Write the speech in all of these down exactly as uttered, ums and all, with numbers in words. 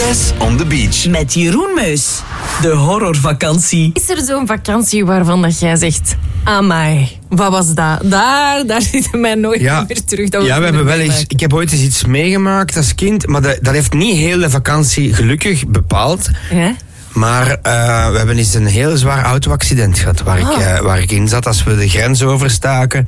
Tess on the Beach. Met Jeroen Meus. De horrorvakantie. Is er zo'n vakantie waarvan dat jij zegt... Amai, wat was dat? Daar, daar zitten mij nooit Ja. meer terug. Dat Ja, we hebben wel eens, ik heb ooit eens iets meegemaakt als kind, maar dat, dat heeft niet heel de vakantie gelukkig bepaald. Ja? Maar uh, we hebben eens een heel zwaar auto-accident gehad waar, Oh. ik, uh, waar ik in zat als we de grens overstaken.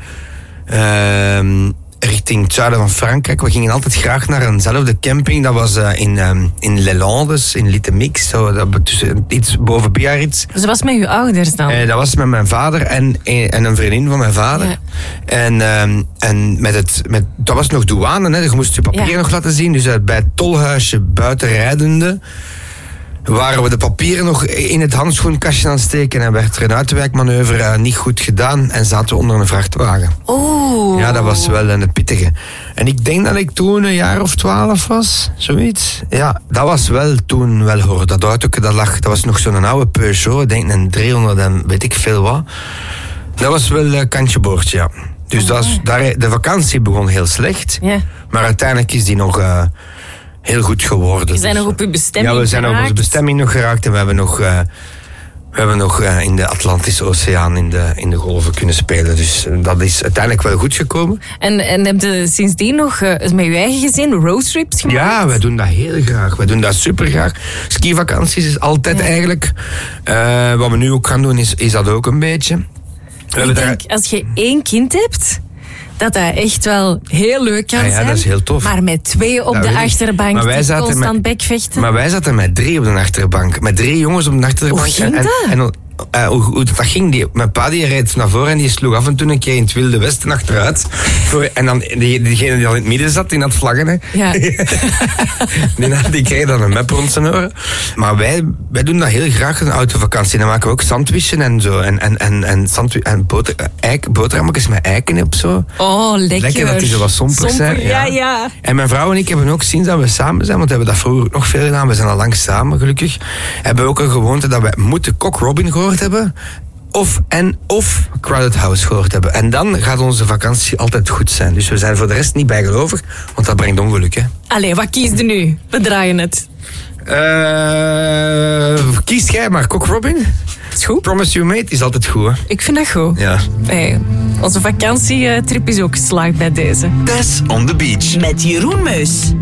Uh, richting het zuiden van Frankrijk. We gingen altijd graag naar eenzelfde camping. Dat was uh, in, um, in Les Landes, in Littemix, zo, dat, tussen, iets boven Biarritz. Dus dat was met je ouders dan? Uh, dat was met mijn vader en, en een vriendin van mijn vader. Ja. En, um, en met het, met, dat was nog douane, hè. Je moest je papieren Ja. nog laten zien. Dus uh, bij het tolhuisje buiten rijdende waren we de papieren nog in het handschoenkastje aan het steken en werd er een uitwijkmanoeuvre uh, niet goed gedaan en zaten we onder een vrachtwagen. Oh. Ja, dat was wel een pittige. En ik denk dat ik toen een jaar of twaalf was, zoiets. Ja, dat was wel toen wel hoor. Dat auto, dat lag, dat was nog zo'n oude Peugeot, ik denk een driehonderd en weet ik veel wat. Dat was wel een kantje boordje, ja. Dus dat is, daar, de vakantie begon heel slecht, Ja. maar uiteindelijk is die nog uh, heel goed geworden. Je zijn Dus, nog op je bestemming ja, we zijn op geraakt. onze bestemming nog geraakt en we hebben nog, uh, we hebben nog uh, in de Atlantische Oceaan in de, in de golven kunnen spelen. Dus uh, dat is uiteindelijk wel goed gekomen. En, en heb je sindsdien nog uh, met je eigen gezin roadtrips gemaakt? Ja, wij doen dat heel graag. Wij doen dat super graag. Skivakanties is altijd Ja. eigenlijk. Uh, wat we nu ook gaan doen is, is dat ook een beetje. We Ik hebben daar- denk, als je één kind hebt, dat dat echt wel heel leuk kan Ja, ja, zijn. dat is heel tof. Maar met twee op Dat de weet ik. achterbank, Maar wij die zaten constant met- bekvechten. Maar wij zaten met drie op de achterbank. Met drie jongens op de achterbank. Hoe ging en, dat? En, en, uh, hoe, hoe dat ging, die, mijn pa die reed naar voren en die sloeg af en toe een keer in het Wilde Westen achteruit. Voor, en dan die, diegene die al in het midden zat, die had vlaggen. Hè. Ja. die, had- die kreeg dan een map rond zijn oren. Maar wij, wij doen dat heel graag, een autovakantie. Dan maken we ook sandwichen en zo. En, en, en, en, sandwich, en boter, eik, boterhammetjes met eiken op zo. Oh, lekker. Lekker dat die zo wat sompig zijn. Ja, ja. En mijn vrouw en ik hebben ook sinds dat we samen zijn, want we hebben dat vroeger ook nog veel gedaan, we zijn al lang samen gelukkig, hebben we ook een gewoonte dat we moeten Cock Robin gehoord hebben, of, en, of Crowded House gehoord hebben. En dan gaat onze vakantie altijd goed zijn. Dus we zijn voor de rest niet bijgelovig, want dat brengt ongeluk, hè. Allee, wat kies je nu? We draaien het. Uh, kies jij maar, Cock Robin. Is goed? Promise You Mate is altijd goed, hè. Ik vind dat goed. Ja. Hey, onze vakantietrip is ook geslaagd bij deze. Tess on the Beach. Met Jeroen Meus.